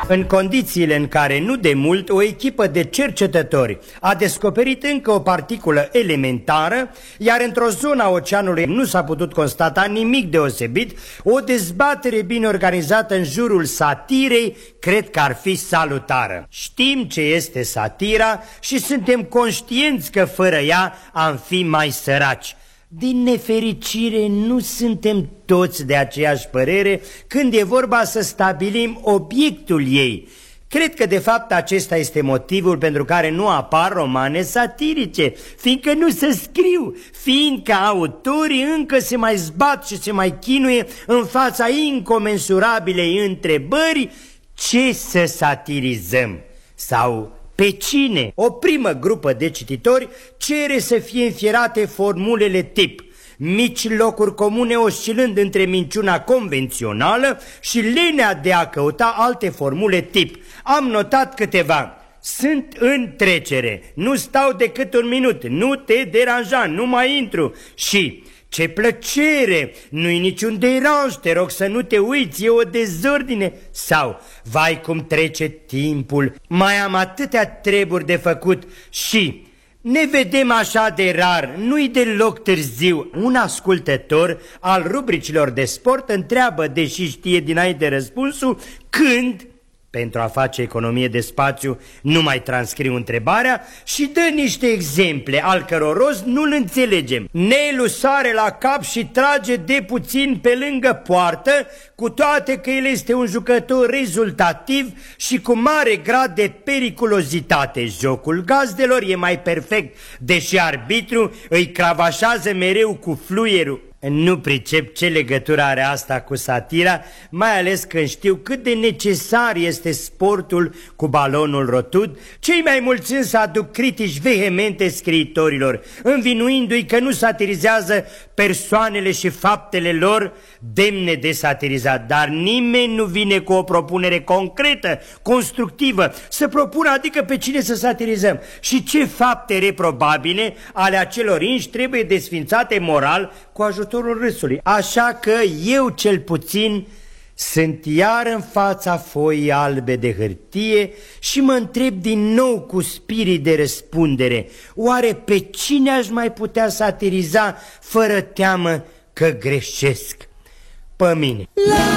În condițiile în care nu de mult o echipă de cercetători a descoperit încă o particulă elementară, iar într-o zonă a oceanului nu s-a putut constata nimic deosebit, o dezbatere bine organizată în jurul satirei cred că ar fi salutară. Știm ce este satira și suntem conștienți că fără ea am fi mai săraci. Din nefericire, nu suntem toți de aceeași părere când e vorba să stabilim obiectul ei. Cred că, de fapt, acesta este motivul pentru care nu apar romane satirice, fiindcă nu se scriu, fiindcă autorii încă se mai zbat și se mai chinuie în fața incomensurabilei întrebări: ce să satirizăm? Sau pe cine? O primă grupă de cititori cere să fie înfierate formulele tip, mici locuri comune oscilând între minciuna convențională și lenea de a căuta alte formule tip. Am notat câteva. Sunt în trecere, nu stau decât un minut, nu te deranja, nu mai intru. Și ce plăcere, nu-i niciun deranj, te rog să nu te uiți, e o dezordine. Sau, vai cum trece timpul, mai am atâtea treburi de făcut. Și ne vedem așa de rar, nu-i deloc târziu. Un ascultător al rubricilor de sport întreabă, deși știe dinainte răspunsul, când. Pentru a face economie de spațiu nu mai transcriu întrebarea și dă niște exemple al căror rost nu-l înțelegem. Nelu sare la cap și trage de puțin pe lângă poartă, cu toate că el este un jucător rezultativ și cu mare grad de periculozitate. Jocul gazdelor e mai perfect, deși arbitru îi cravașează mereu cu fluierul. Nu pricep ce legătură are asta cu satira, mai ales când știu cât de necesar este sportul cu balonul rotund. Cei mai mulți însă aduc critici vehemente scriitorilor, învinuindu-i că nu satirizează persoanele și faptele lor demne de satirizat. Dar nimeni nu vine cu o propunere concretă, constructivă, să propună adică pe cine să satirizăm și ce fapte reprobabile ale acelor inși trebuie desfințate moral cu ajutorul râsului. Așa că eu cel puțin sunt iar în fața foii albe de hârtie și mă întreb din nou cu spirit de răspundere: oare pe cine aș mai putea satiriza fără teamă că greșesc? Pe mine.